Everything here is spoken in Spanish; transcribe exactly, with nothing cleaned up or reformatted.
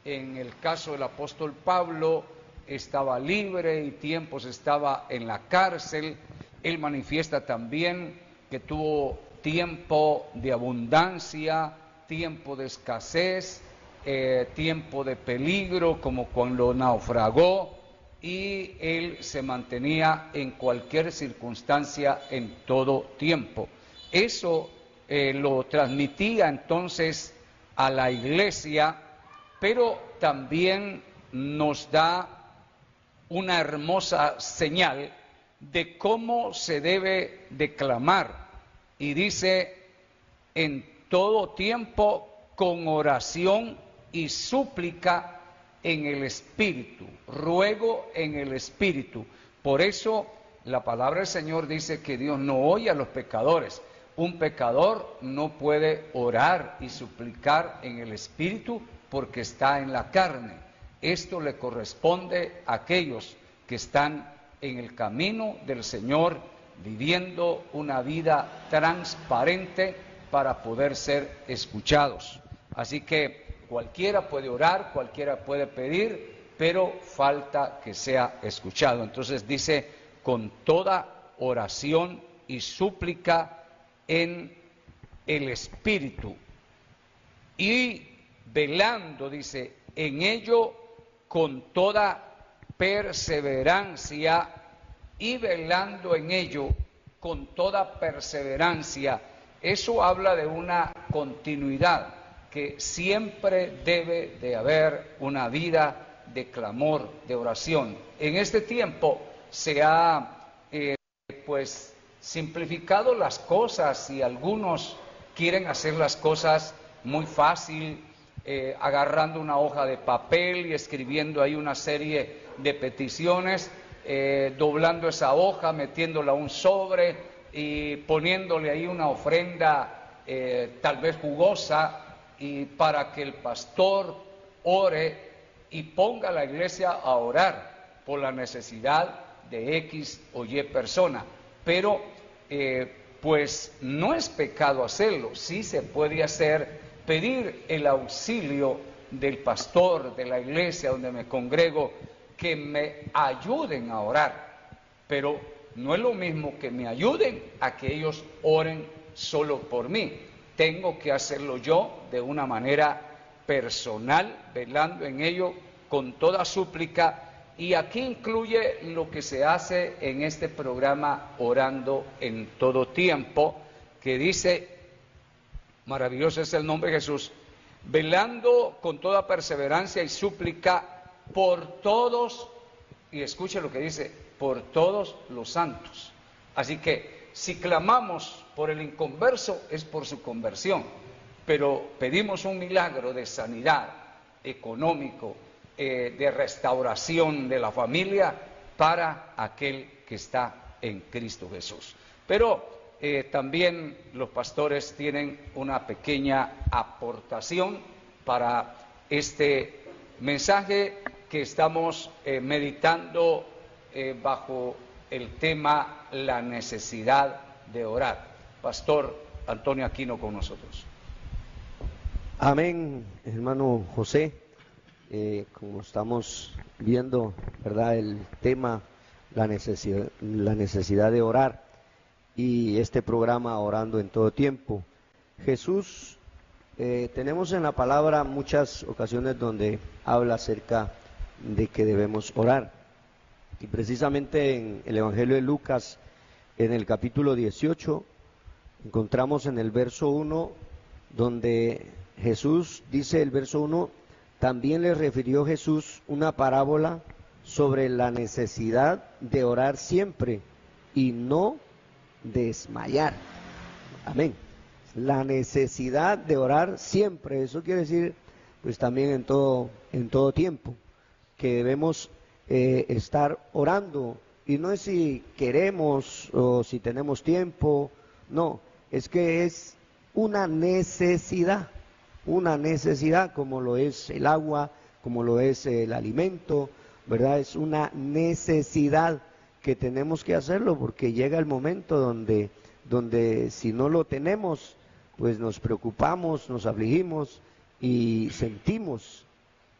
en el caso del apóstol Pablo, estaba libre y tiempos estaba en la cárcel. Él manifiesta también que tuvo tiempo de abundancia, tiempo de escasez, eh, tiempo de peligro, como cuando naufragó, y él se mantenía en cualquier circunstancia en todo tiempo. Eso eh, lo transmitía entonces a la iglesia, pero también nos da una hermosa señal de cómo se debe declamar, y dice: en todo tiempo con oración y súplica en el Espíritu, ruego en el Espíritu. Por eso la palabra del Señor dice que Dios no oye a los pecadores. Un pecador no puede orar y suplicar en el Espíritu porque está en la carne. Esto le corresponde a aquellos que están en el camino del Señor, viviendo una vida transparente para poder ser escuchados. Así que cualquiera puede orar, cualquiera puede pedir, pero falta que sea escuchado. Entonces dice: con toda oración y súplica en el Espíritu, y velando, dice, en ello con toda perseverancia, y velando en ello con toda perseverancia. Eso habla de una continuidad, que siempre debe de haber una vida de clamor, de oración. En este tiempo se ha eh, pues simplificado las cosas, y algunos quieren hacer las cosas muy fácil, eh, agarrando una hoja de papel y escribiendo ahí una serie de peticiones, eh, doblando esa hoja, metiéndola a un sobre y poniéndole ahí una ofrenda eh, tal vez jugosa, y para que el pastor ore y ponga a la iglesia a orar por la necesidad de X o Y persona. Pero eh, pues no es pecado hacerlo, sí se puede hacer, pedir el auxilio del pastor de la iglesia donde me congrego, que me ayuden a orar, pero no es lo mismo que me ayuden a que ellos oren solo por mí. Tengo que hacerlo yo de una manera personal, velando en ello con toda súplica, y aquí incluye lo que se hace en este programa Orando en Todo Tiempo, que dice, maravilloso es el nombre de Jesús, velando con toda perseverancia y súplica por todos, y escuche lo que dice, por todos los santos. Así que si clamamos por el inconverso es por su conversión, pero pedimos un milagro de sanidad, económico, eh, de restauración de la familia para aquel que está en Cristo Jesús. Pero eh, también los pastores tienen una pequeña aportación para este mensaje que estamos eh, meditando eh, bajo el tema la necesidad de orar. Pastor Antonio Aquino con nosotros. Amén, hermano José. Eh, como estamos viendo, ¿verdad? El tema, la necesidad, la necesidad de orar, y este programa Orando en Todo Tiempo. Jesús, eh, tenemos en la palabra muchas ocasiones donde habla acerca de que debemos orar. Y precisamente en el Evangelio de Lucas, en el capítulo dieciocho, encontramos en el verso uno, donde Jesús dice, el verso uno, también le refirió Jesús una parábola sobre la necesidad de orar siempre y no desmayar. Amén. La necesidad de orar siempre, eso quiere decir, pues también en todo, en todo tiempo, que debemos eh, estar orando, y no es si queremos o si tenemos tiempo, no, es que es una necesidad, una necesidad como lo es el agua, como lo es el alimento, ¿verdad? Es una necesidad que tenemos que hacerlo, porque llega el momento donde, donde si no lo tenemos, pues nos preocupamos, nos afligimos y sentimos